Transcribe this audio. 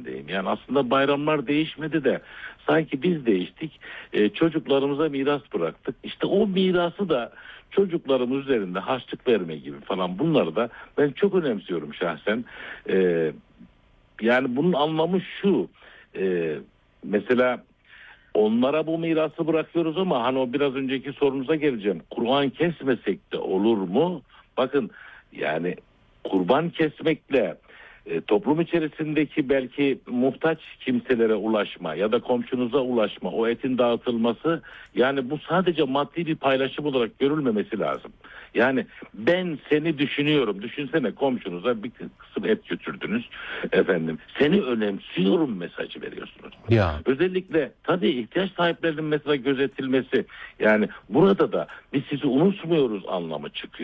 içindeyim. Yani aslında bayramlar değişmedi de sanki biz değiştik. Çocuklarımıza miras bıraktık. İşte o mirası da çocuklarımız üzerinde harçlık verme gibi falan, bunları da ben çok önemsiyorum şahsen. Yani bunun anlamı şu. Mesela onlara bu mirası bırakıyoruz ama hani o biraz önceki sorunuza geleceğim. Kurban kesmesek de olur mu? Bakın, yani kurban kesmekle toplum içerisindeki belki muhtaç kimselere ulaşma ya da komşunuza ulaşma, o etin dağıtılması, yani bu sadece maddi bir paylaşım olarak görülmemesi lazım. Yani ben seni düşünüyorum. Düşünsene, komşunuza bir kısım et götürdünüz. Efendim, seni önemsiyorum mesajı veriyorsunuz. Ya. Özellikle tabii ihtiyaç sahiplerinin mesela gözetilmesi, yani burada da biz sizi unutmuyoruz anlamı çıkıyor.